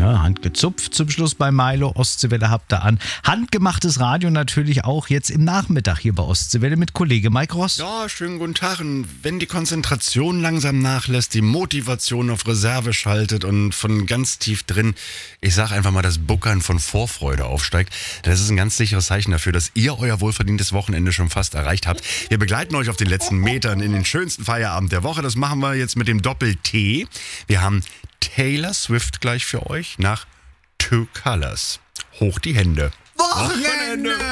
Ja, handgezupft zum Schluss bei Milo. Ostseewelle habt ihr an. Handgemachtes Radio natürlich auch jetzt im Nachmittag hier bei Ostseewelle mit Kollege Mike Ross. Ja, schönen guten Tag. Und wenn die Konzentration langsam nachlässt, die Motivation auf Reserve schaltet und von ganz tief drin, ich sag einfach mal, das Buckern von Vorfreude aufsteigt, das ist ein ganz sicheres Zeichen dafür, dass ihr euer wohlverdientes Wochenende schon fast erreicht habt. Wir begleiten euch auf den letzten Metern in den schönsten Feierabend der Woche. Das machen wir jetzt mit dem Doppel-T. Wir haben Taylor Swift gleich für euch nach Two Colors. Hoch die Hände. Wochenende!